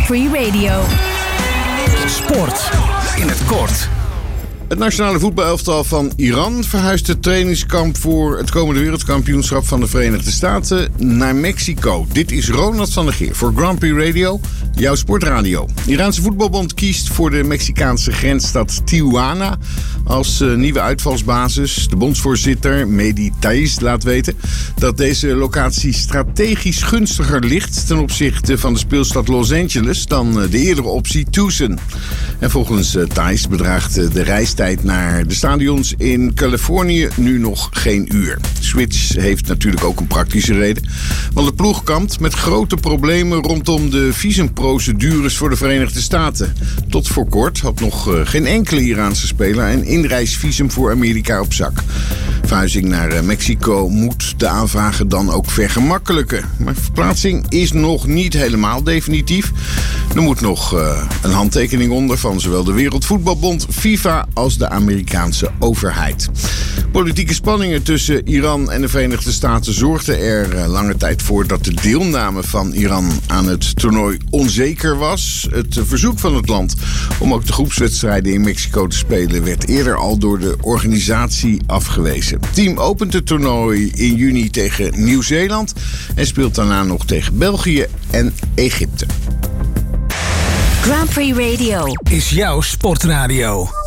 Grand Prix Radio. Sport in het kort. Het nationale voetbalelftal van Iran verhuist het trainingskamp voor het komende wereldkampioenschap van de Verenigde Staten naar Mexico. Dit is Ronald van der Geer voor Grand Prix Radio, jouw sportradio. De Iraanse voetbalbond kiest voor de Mexicaanse grensstad Tijuana als nieuwe uitvalsbasis. De bondsvoorzitter Mehdi Taiz laat weten dat deze locatie strategisch gunstiger ligt ten opzichte van de speelstad Los Angeles dan de eerdere optie Tucson. En volgens Taiz bedraagt de reistijd naar de stadions in Californië nu nog geen uur. Switch heeft natuurlijk ook een praktische reden. Want de ploeg kampt met grote problemen rondom de visumprocedures voor de Verenigde Staten. Tot voor kort had nog geen enkele Iraanse speler een inreisvisum voor Amerika op zak. Verhuizing naar Mexico moet de aanvragen dan ook vergemakkelijken. Maar verplaatsing is nog niet helemaal definitief. Er moet nog een handtekening onder van zowel de Wereldvoetbalbond, FIFA als de Amerikaanse overheid. Politieke spanningen tussen Iran en de Verenigde Staten zorgden er lange tijd voor dat de deelname van Iran aan het toernooi onzeker was. Het verzoek van het land om ook de groepswedstrijden in Mexico te spelen werd eerder al door de organisatie afgewezen. Het team opent het toernooi in juni tegen Nieuw-Zeeland en speelt daarna nog tegen België en Egypte. Grand Prix Radio Is jouw sportradio.